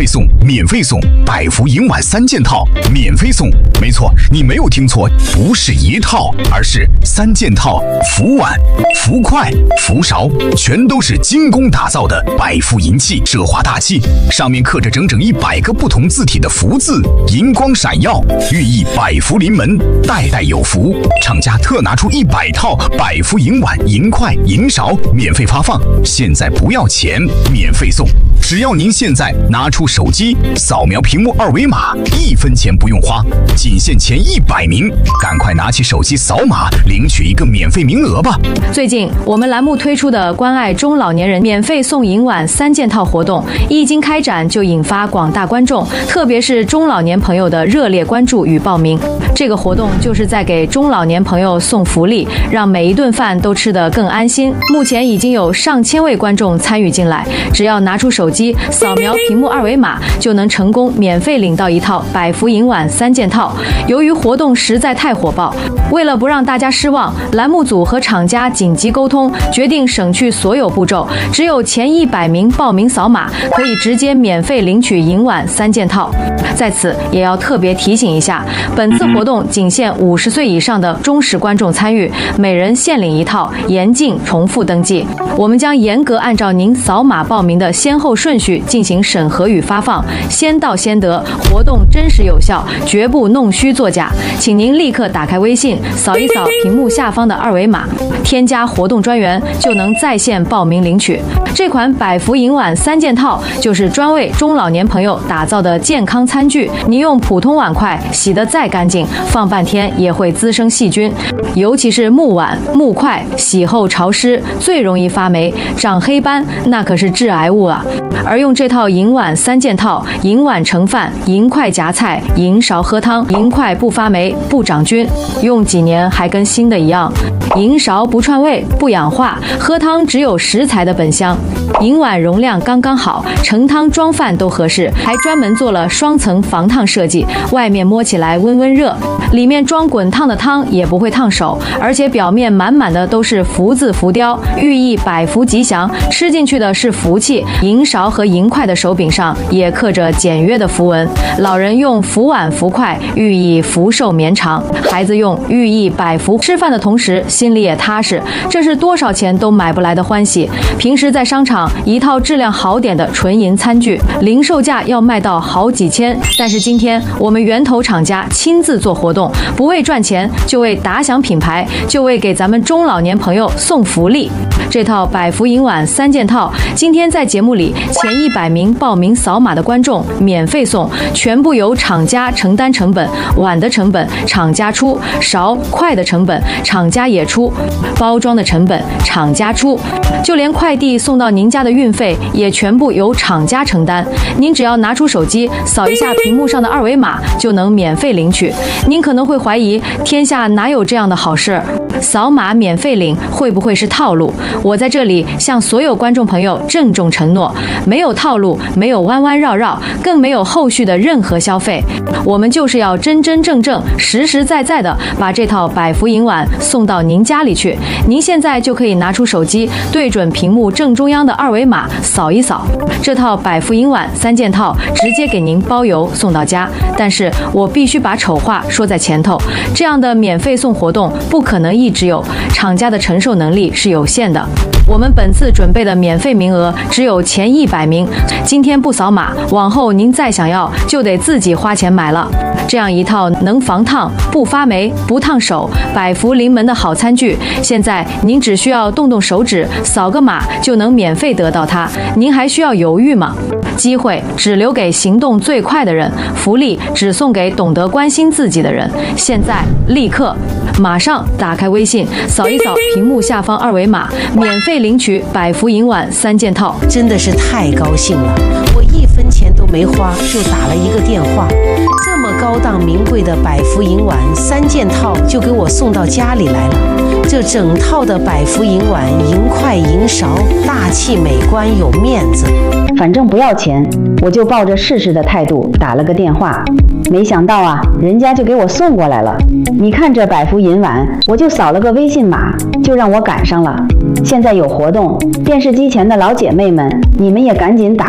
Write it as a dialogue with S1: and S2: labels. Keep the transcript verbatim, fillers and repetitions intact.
S1: 费送，免费送百福银碗三件套，免费送。没错，你没有听错，不是一套，而是三件套，福碗、福筷、福勺，全都是精工打造的百福银器，奢华大气，上面刻着整整一百个不同字体的福字，银光闪耀，寓意百福临门，代代有福。厂家特拿出一百套百福银碗、银筷、银勺，免费发放，现在不要钱，免费送。只要您现在拿出手机扫描屏幕二维码，一分钱不用花，仅限前一百名，赶快拿起手机扫码领取一个免费名额吧。
S2: 最近我们栏目推出的关爱中老年人免费送银碗三件套活动一经开展，就引发广大观众，特别是中老年朋友的热烈关注与报名。这个活动就是在给中老年朋友送福利，让每一顿饭都吃得更安心。目前已经有上千位观众参与进来，只要拿出手机扫描屏幕二维码，就能成功免费领到一套百福银碗三件套。由于活动实在太火爆，为了不让大家失望，栏目组和厂家紧急沟通，决定省去所有步骤，只有前一百名报名扫码，可以直接免费领取银碗三件套。在此也要特别提醒一下，本次活动仅限五十岁以上的忠实观众参与，每人限领一套，严禁重复登记。我们将严格按照您扫码报名的先后顺序进行审核与发放，先到先得，活动真实有效，绝不弄虚作假。请您立刻打开微信，扫一扫屏幕下方的二维码，添加活动专员，就能在线报名领取。这款百福银碗三件套就是专为中老年朋友打造的健康餐具，您用普通碗筷洗得再干净，放半天也会滋生细菌，尤其是木碗、木筷，洗后潮湿，最容易发霉、长黑斑，那可是致癌物啊。而用这套银碗三件套，银碗盛饭，银筷夹菜，银勺喝汤，银筷不发霉不长菌，用几年还跟新的一样。银勺不串味不氧化，喝汤只有食材的本香。银碗容量刚刚好，盛汤装饭都合适，还专门做了双层防烫设计，外面摸起来温温热，里面装滚烫的汤也不会烫手，而且表面满满的都是福字浮雕，寓意百福吉祥，吃进去的是福气。银勺和银筷的手柄上也刻着简约的符文，老人用福碗福筷，寓意福寿绵长；孩子用寓意百福，吃饭的同时心里也踏实，这是多少钱都买不来的欢喜。平时在商场一套质量好点的纯银餐具，零售价要卖到好几千，但是今天我们源头厂家亲自做活动，不为赚钱，就为打响品牌，就为给咱们中老年朋友送福利。这套百福银碗三件套，今天在节目里前一百名报名扫码的观众免费送，全部由厂家承担成本，碗的成本厂家出，勺筷的成本厂家也出，包装的成本厂家出，就连快递送到您家的运费也全部由厂家承担。您只要拿出手机扫一下屏幕上的二维码，就能免费领取。您可能会怀疑，天下哪有这样的好事？扫码免费领会不会是套路？我在这里向所有观众朋友郑重承诺，没有套路，没有弯弯绕绕，更没有后续的任何消费。我们就是要真真正正、实实在在的把这套百福银碗送到您家里去。您现在就可以拿出手机，对准屏幕正中央的二维码扫一扫，这套百福银碗三件套直接给您包邮送到家。但是我必须把丑话说在前头，这样的免费送活动不可能一直有，厂家的承受能力是有限的。我们本次准备的免费名额只有前一百名，今天不扫码，往后您再想要就得自己花钱买了。这样一套能防烫、不发霉、不烫手、百福临门的好餐具，现在您只需要动动手指，扫个码就能免费得到它，您还需要犹豫吗？机会只留给行动最快的人，福利只送给懂得关心自己的人。现在立刻马上打开微信，扫一扫屏幕下方二维码，免费领取百福银碗三件套。
S3: 真的是太高兴了，我一分钱都没花就打了一个电话，这么高档名贵的百福银碗三件套就给我送到家里来了。这整套的百福银碗、银筷、银勺，大气美观有面子。
S4: 反正不要钱，我就抱着试试的态度打了个电话，没想到啊，人家就给我送过来了。你看这百福银碗，我就扫了个微信码，就让我赶上了。现在有活动，电视机前的老姐妹们，你们也赶紧打